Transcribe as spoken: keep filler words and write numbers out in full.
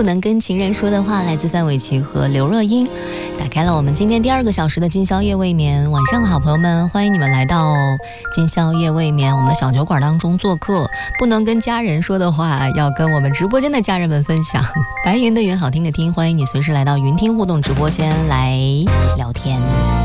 不能跟情人说的话，来自范玮琪和刘若英，打开了我们今天第二个小时的今宵夜未眠。晚上好，朋友们，欢迎你们来到今宵夜未眠我们的小酒馆当中做客。不能跟家人说的话，要跟我们直播间的家人们分享。白云的云，好听的听，欢迎你随时来到云听互动直播间来聊天。